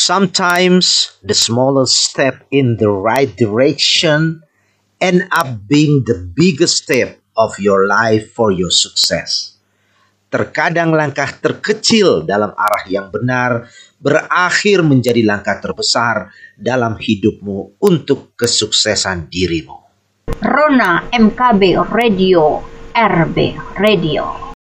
Sometimes the smallest step in the right direction end up being the biggest step of your life for your success. Terkadang langkah terkecil dalam arah yang benar berakhir menjadi langkah terbesar dalam hidupmu untuk kesuksesan dirimu. Rona MKB Radio, RB Radio.